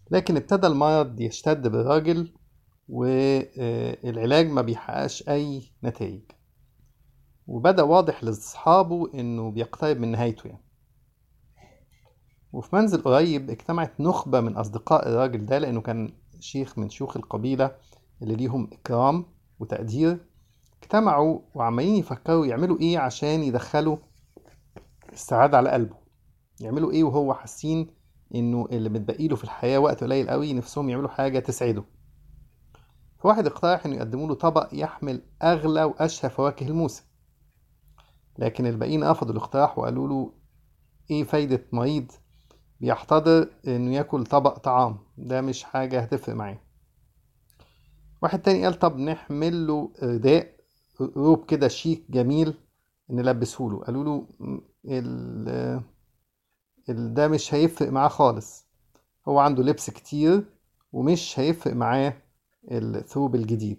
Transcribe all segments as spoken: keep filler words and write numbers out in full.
لكن ابتدى المرض يشتد بالراجل، والعلاج ما بيحققش أي نتائج، وبدأ واضح لأصحابه إنه بيقترب من نهايته يعني. وفي منزل قريب اجتمعت نخبة من أصدقاء الراجل ده، لأنه كان شيخ من شيوخ القبيلة اللي ليهم إكرام وتقدير. اجتمعوا وعمالين يفكروا يعملوا إيه عشان يدخلوا السعادة على قلبه، يعملوا إيه وهو حاسين إنه اللي متبقي له في الحياة وقت قليل قوي، نفسهم يعملوا حاجة تسعده. فواحد اقترح إنه يقدموا له طبق يحمل أغلى وأشهى فواكه الموسم، لكن الباقيين رفضوا الاقتراح وقالوا له إيه فايدة مريض بيحتضر إنه ياكل طبق طعام، ده مش حاجة هتفرق معاه. واحد تاني قال طب نحمل له رداء، روب كده شيك جميل نلبسه له. قالوا له م- ال... ال... ده مش هيفرق معاه خالص، هو عنده لبس كتير ومش هيفرق معاه الثوب الجديد.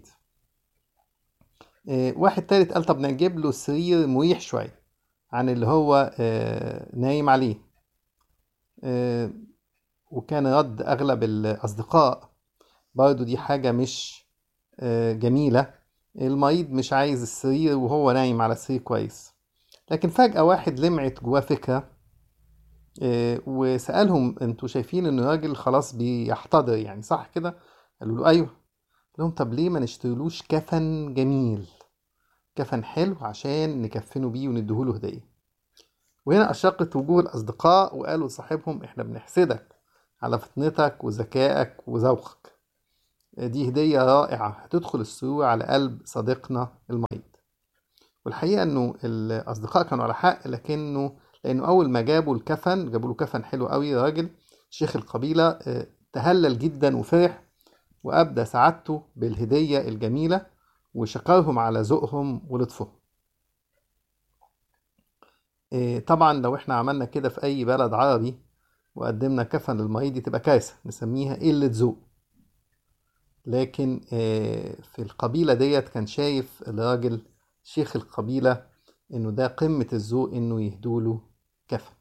آه، واحد تالت قال طب نجيب له سرير مريح شوية عن اللي هو آه، نايم عليه. آه، وكان رد أغلب الأصدقاء برضو دي حاجة مش آه، جميلة، المريض مش عايز السرير وهو نايم على سرير كويس. لكن فجأة واحد لمعت جواه فكرة، آه، وسألهم انتوا شايفين ان الراجل خلاص بيحتضر يعني صح كده؟ قالوا له ايوه. قال لهم طب ليه ما نشتريلوش كفن جميل، كفن حلو عشان نكفنه بيه ونديهوله هدية. وهنا أشرقت وجوه الأصدقاء وقالوا لصاحبهم احنا بنحسدك على فطنتك وذكائك وذوقك، دي هدية رائعة هتدخل السرور على قلب صديقنا المريض. والحقيقة انه الاصدقاء كانوا على حق، لكنه لانه اول ما جابوا الكفن جابوا له كفن حلو قوي، راجل شيخ القبيلة آه، تهلل جدا وفرح وابدى سعادته بالهدية الجميلة، وشكرهم على ذوقهم ولطفهم. آه، طبعا لو احنا عملنا كده في اي بلد عربي وقدمنا كفن للمريض دي تبقى كارثة، نسميها قلة ذوق. لكن آه، في القبيلة ديت كان شايف الراجل شيخ القبيلة انه ده قمة الذوق انه يهدوله كفن.